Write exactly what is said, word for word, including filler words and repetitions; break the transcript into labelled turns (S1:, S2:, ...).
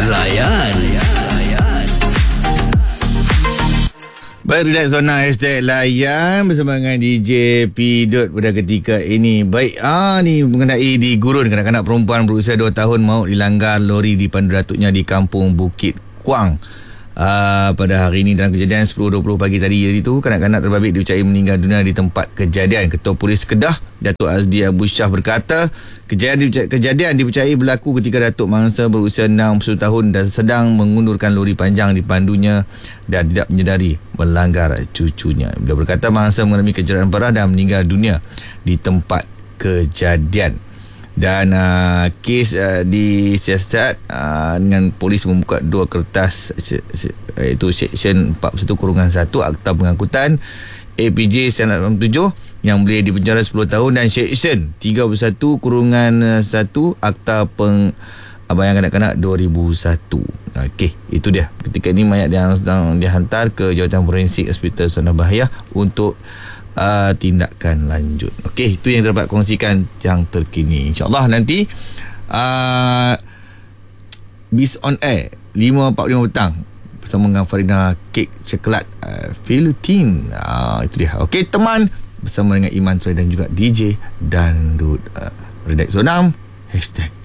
S1: Layan. Baik, Redax Zona Hashtag Layan bersama dengan D J P. Pada ketika ini. Baik, ah ni mengenai di Gurun, kanak-kanak perempuan berusia dua tahun maut dilanggar lori di pandu datuknya di Kampung Bukit Kuang. Uh, pada hari ini dalam kejadian sepuluh dua puluh pagi tadi itu, kanak-kanak terbabit dipercayai meninggal dunia di tempat kejadian. Ketua Polis Kedah, Datuk Azdi Abu Shah berkata, kejadian dipercayai, kejadian dipercayai berlaku ketika Datuk Mangsa berusia enam puluh tahun dan sedang mengundurkan lori panjang di pandunya dan tidak menyedari melanggar cucunya. Beliau berkata Mangsa mengalami kecederaan parah dan meninggal dunia di tempat kejadian. Dan uh, kes uh, disiasat uh, dengan polis membuka dua kertas, iaitu Seksyen empat puluh satu satu Akta Pengangkutan A P J seribu sembilan ratus lapan puluh tujuh yang boleh dipenjara sepuluh tahun, dan Seksyen tiga puluh satu satu Akta Pengabayan Kanak-kanak dua ribu satu. Okey, itu dia. Ketika ini mayat yang sedang dihantar ke Jawatan Forensik Hospital Sundah Bahaya untuk Uh, tindakan lanjut. Okey, itu yang dapat kongsikan yang terkini. InsyaAllah nanti uh, Bis on Air lima empat puluh lima petang bersama dengan Farina Kek Coklat uh, Filutin. uh, Itu dia. Okey, teman, bersama dengan Iman Troy dan juga D J Dandut. uh, Redax Zona Hashtag